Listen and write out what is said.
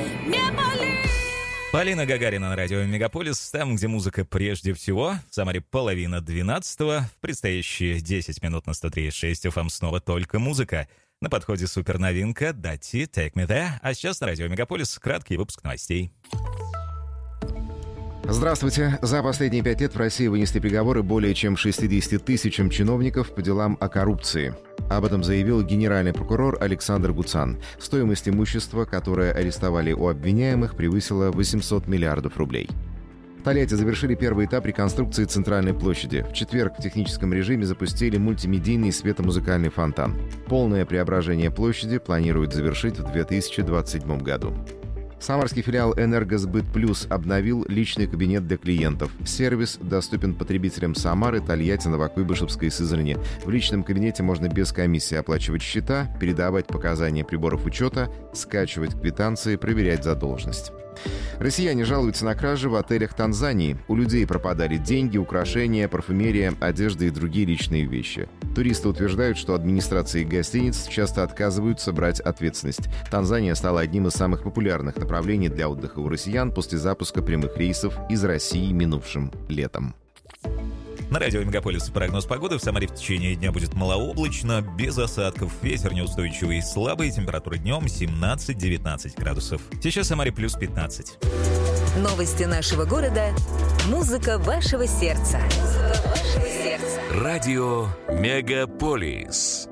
Полина Гагарина на радио «Мегаполис», там, где музыка прежде всего. В Самаре 11:30. В предстоящие 10 минут на 103.6 FM снова только музыка. На подходе суперновинка «Дати, Take Me There». А сейчас на радио «Мегаполис» краткий выпуск новостей. Здравствуйте. За последние 5 лет в России вынесли приговоры более чем 60 тысячам чиновников по делам о коррупции. Об этом заявил генеральный прокурор Александр Гуцан. Стоимость имущества, которое арестовали у обвиняемых, превысила 800 миллиардов рублей. В Тольятти завершили первый этап реконструкции центральной площади. В четверг в техническом режиме запустили мультимедийный светомузыкальный фонтан. Полное преображение площади планируют завершить в 2027 году. Самарский филиал «Энергосбыт Плюс» обновил личный кабинет для клиентов. Сервис доступен потребителям Самары, Тольятти, Новокуйбышевска и Сызрани. В личном кабинете можно без комиссии оплачивать счета, передавать показания приборов учета, скачивать квитанции, проверять задолженность. Россияне жалуются на кражи в отелях Танзании. У людей пропадали деньги, украшения, парфюмерия, одежда и другие личные вещи. Туристы утверждают, что администрации гостиниц часто отказываются брать ответственность. Танзания стала одним из самых популярных направлений для отдыха у россиян после запуска прямых рейсов из России минувшим летом. На радио «Мегаполис» прогноз погоды. В Самаре в течение дня будет малооблачно, без осадков. Ветер неустойчивый и слабый. Температура днем 17-19 градусов. Сейчас в Самаре плюс 15. Новости нашего города. Музыка вашего сердца. Радио «Мегаполис».